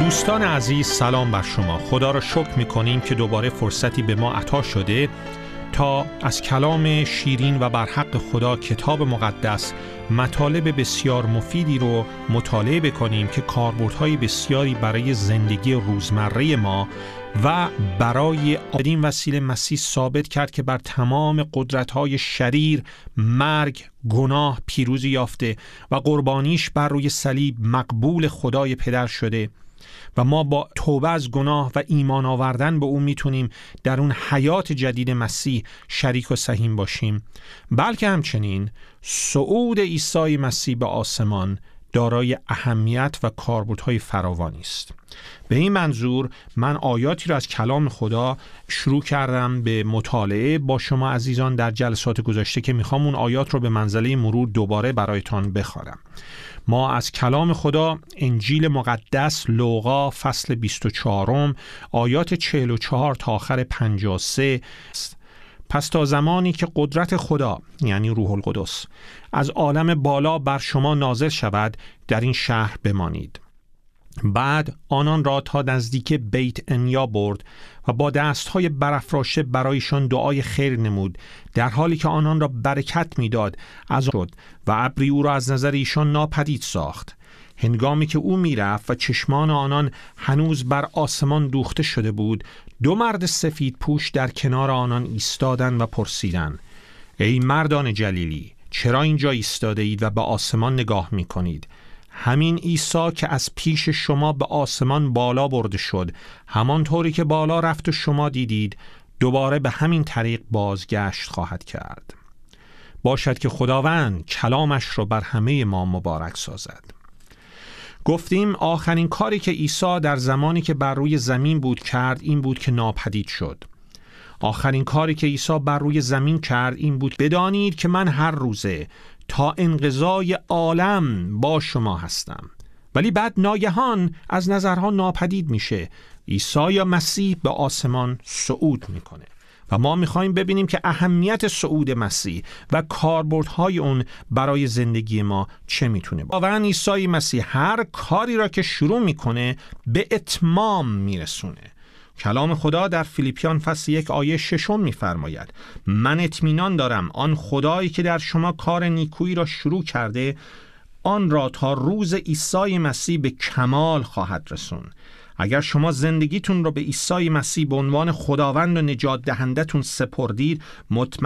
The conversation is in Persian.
دوستان عزیز، سلام بر شما. خدا را شکر می‌کنیم که دوباره فرصتی به ما عطا شده تا از کلام شیرین و برحق خدا کتاب مقدس مطالب بسیار مفیدی رو مطالعه بکنیم که کاربردهای بسیاری برای زندگی روزمره ما و برای این وسیله مسیح ثابت کرد که بر تمام قدرت‌های شریر، مرگ، گناه پیروزی یافته و قربانیش بر روی صلیب مقبول خدای پدر شده و ما با توبه از گناه و ایمان آوردن به او میتونیم در اون حیات جدید مسیح شریک و سهیم باشیم، بلکه همچنین صعود عیسی مسیح به آسمان دارای اهمیت و کاربردهای فراوانی است. به این منظور من آیاتی را از کلام خدا شروع کردم به مطالعه با شما عزیزان در جلسات گذشته که میخوام اون آیات رو به منزله مرور دوباره برایتان بخوانم. ما از کلام خدا انجیل مقدس لوقا فصل 24 آیات 44 تا آخر 53 است. پس تا زمانی که قدرت خدا یعنی روح القدس از عالم بالا بر شما نازل شود در این شهر بمانید. بعد آنان را تا نزدیک بیت انیا برد و با دستهای برافراشته برایشان دعای خیر نمود، در حالی که آنان را برکت میداد از شد و ابری او را از نظر ایشان ناپدید ساخت. هنگامی که او میرفت و چشمان آنان هنوز بر آسمان دوخته شده بود، دو مرد سفید پوش در کنار آنان ایستادند و پرسیدند: ای مردان جلیلی، چرا اینجا ایستاده اید و به آسمان نگاه میکنید؟ همین عیسی که از پیش شما به آسمان بالا برده شد، همانطوری که بالا رفت و شما دیدید، دوباره به همین طریق بازگشت خواهد کرد. باشد که خداوند کلامش رو بر همه ما مبارک سازد. گفتیم آخرین کاری که عیسی در زمانی که بر روی زمین بود کرد این بود که ناپدید شد. آخرین کاری که عیسی بر روی زمین کرد این بود: بدانید که من هر روزه تا انقضای عالم با شما هستم. ولی بعد ناگهان از نظرها ناپدید میشه. عیسی مسیح به آسمان صعود میکنه و ما میخوایم ببینیم که اهمیت صعود مسیح و کاربردهای اون برای زندگی ما چه میتونه باشه. واقعا عیسی مسیح هر کاری را که شروع میکنه به اتمام میرسونه. کلام خدا در فیلیپیان فصل 1 آیه 6 میفرماید: من اطمینان دارم آن خدایی که در شما کار نیکویی را شروع کرده آن را تا روز عیسی مسیح به کمال خواهد رسون. اگر شما زندگیتون رو به عیسی مسیح به عنوان خداوند و نجات دهندتون سپردید، مطمئن